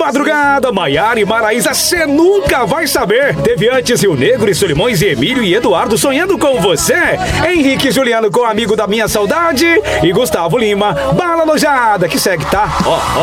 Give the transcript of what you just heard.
madrugada, Maiara e Maraísa, cê nunca vai saber. Teve antes Rio Negro e Solimões e Emílio e Eduardo sonhando com você. Henrique e Juliano com Amigo da Minha Saudade. E Gustavo Lima, Bala Alojada, que segue, tá? Ó, ó.